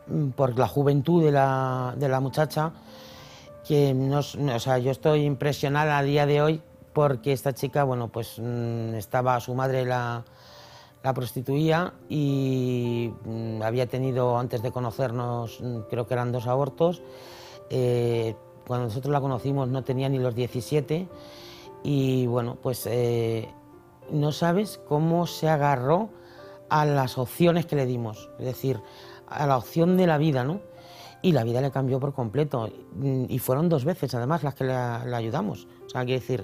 por la juventud de la muchacha, que o sea, yo estoy impresionada a día de hoy porque esta chica, bueno, pues estaba su madre la prostituía y había tenido, antes de conocernos, creo que eran 2 abortos. Cuando nosotros la conocimos no tenía ni los 17 y bueno, pues no sabes cómo se agarró a las opciones que le dimos, es decir, a la opción de la vida, ¿no? Y la vida le cambió por completo. Y fueron 2 veces, además, las que la ayudamos. O sea, quiero decir,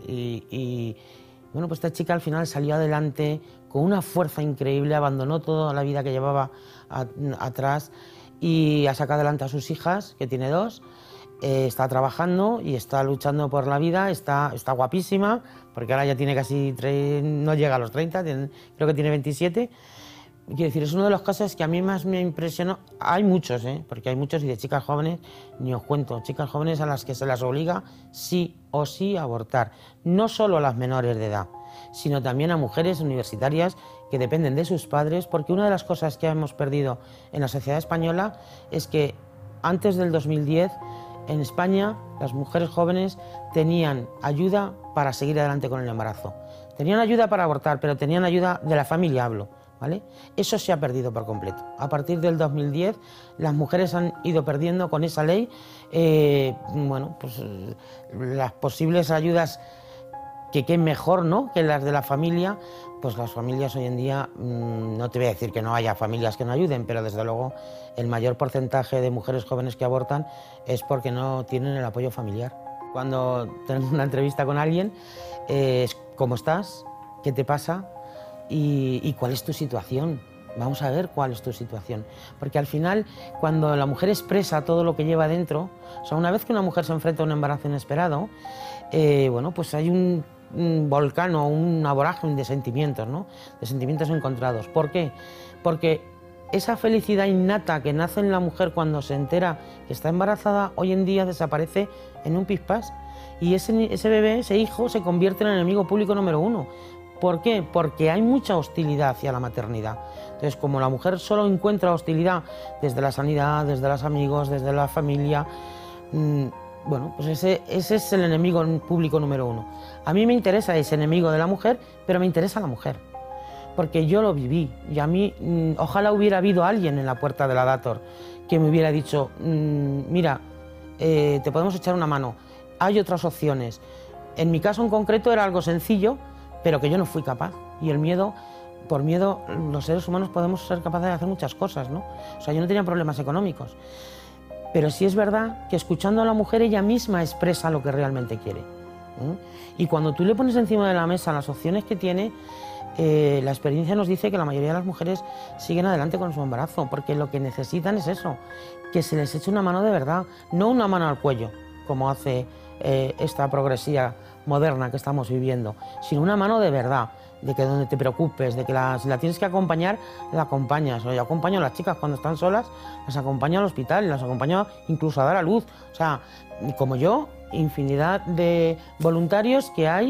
bueno, pues esta chica al final salió adelante con una fuerza increíble, abandonó toda la vida que llevaba atrás y ha sacado adelante a sus hijas, que tiene 2. Está trabajando y está luchando por la vida, está guapísima, porque ahora ya tiene casi, no llega a los 30, creo que tiene 27. Quiero decir, es uno de los casos que a mí más me impresionó. Hay muchos, porque hay muchos, y de chicas jóvenes ni os cuento, chicas jóvenes a las que se las obliga sí o sí a abortar. No solo a las menores de edad, sino también a mujeres universitarias que dependen de sus padres, porque una de las cosas que hemos perdido en la sociedad española es que antes del 2010, en España, las mujeres jóvenes tenían ayuda para seguir adelante con el embarazo. Tenían ayuda para abortar, pero tenían ayuda de la familia, hablo. ¿Vale? Eso se ha perdido por completo. A partir del 2010 las mujeres han ido perdiendo con esa ley bueno, pues, las posibles ayudas que mejor, ¿no?, que las de la familia. Pues las familias hoy en día, no te voy a decir que no haya familias que no ayuden, pero desde luego el mayor porcentaje de mujeres jóvenes que abortan es porque no tienen el apoyo familiar. Cuando tenemos una entrevista con alguien, ¿cómo estás? ¿Qué te pasa? ¿Y cuál es tu situación? Vamos a ver cuál es tu situación. Porque al final, cuando la mujer expresa todo lo que lleva dentro, o sea, una vez que una mujer se enfrenta a un embarazo inesperado, bueno, pues hay un volcán o una vorágine de sentimientos, ¿no? De sentimientos encontrados. ¿Por qué? Porque esa felicidad innata que nace en la mujer cuando se entera que está embarazada, hoy en día desaparece en un pispás. Y ese bebé, ese hijo, se convierte en el enemigo público número 1. ¿Por qué? Porque hay mucha hostilidad hacia la maternidad. Entonces, como la mujer solo encuentra hostilidad desde la sanidad, desde los amigos, desde la familia, bueno, pues ese es el enemigo público número 1. A mí me interesa ese enemigo de la mujer, pero me interesa la mujer, porque yo lo viví. Y a mí, ojalá hubiera habido alguien en la puerta de la Dator que me hubiera dicho, mira, te podemos echar una mano, hay otras opciones. En mi caso en concreto era algo sencillo, pero que yo no fui capaz. Y el miedo, por miedo, los seres humanos podemos ser capaces de hacer muchas cosas, ¿no? O sea, yo no tenía problemas económicos. Pero sí es verdad que escuchando a la mujer, ella misma expresa lo que realmente quiere. Y cuando tú le pones encima de la mesa las opciones que tiene, la experiencia nos dice que la mayoría de las mujeres siguen adelante con su embarazo, porque lo que necesitan es eso, que se les eche una mano de verdad, no una mano al cuello, como hace esta progresía moderna que estamos viviendo, sino una mano de verdad, de que donde te preocupes, de que si la tienes que acompañar, la acompañas. O yo acompaño a las chicas cuando están solas, las acompaño al hospital, las acompaño incluso a dar a luz. O sea, como yo, infinidad de voluntarios que hay,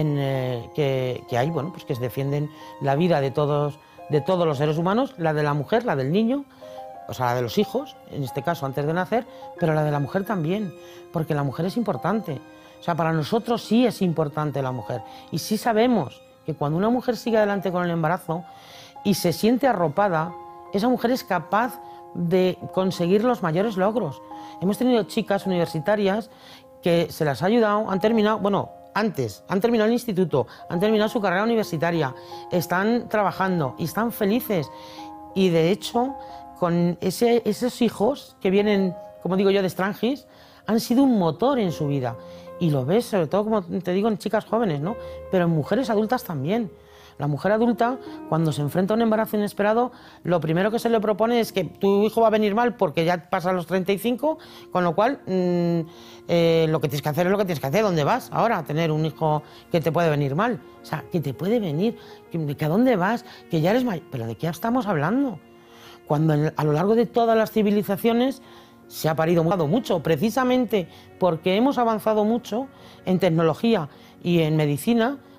bueno, pues que se defienden la vida de todos los seres humanos, la de la mujer, la del niño, o sea, la de los hijos, en este caso antes de nacer, pero la de la mujer también, porque la mujer es importante. O sea, para nosotros sí es importante la mujer. Y sí sabemos que cuando una mujer sigue adelante con el embarazo y se siente arropada, esa mujer es capaz de conseguir los mayores logros. Hemos tenido chicas universitarias que se las ha ayudado, han terminado, bueno, antes, han terminado el instituto, han terminado su carrera universitaria, están trabajando y están felices. Y de hecho, con esos hijos que vienen, como digo yo, de extranjis, han sido un motor en su vida. Y lo ves, sobre todo, como te digo, en chicas jóvenes, ¿no? Pero en mujeres adultas también. La mujer adulta, cuando se enfrenta a un embarazo inesperado, lo primero que se le propone es que tu hijo va a venir mal porque ya pasa los 35, con lo cual lo que tienes que hacer es lo que tienes que hacer. ¿Dónde vas ahora a tener un hijo que te puede venir mal? O sea, que te puede venir, que a dónde vas, que ya eres mayor. ¿Pero de qué estamos hablando? Cuando a lo largo de todas las civilizaciones se ha parido mucho, precisamente porque hemos avanzado mucho en tecnología y en medicina.